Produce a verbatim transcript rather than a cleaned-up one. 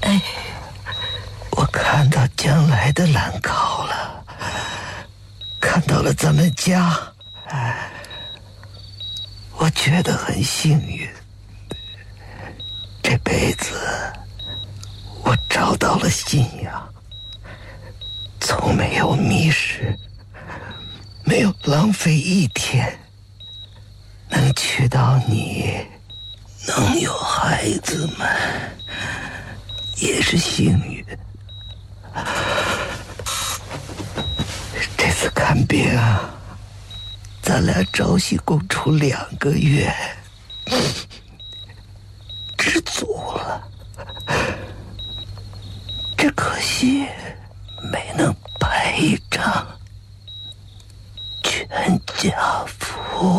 我看到将来的兰考了，看到了咱们家，我觉得很幸运。这辈子我找到了信仰，从没有迷失，没有浪费一天。能娶到你，能有孩子们，也是幸运。这次看病啊，咱俩朝夕共处两个月，知足了。只可惜没能排一场全家福。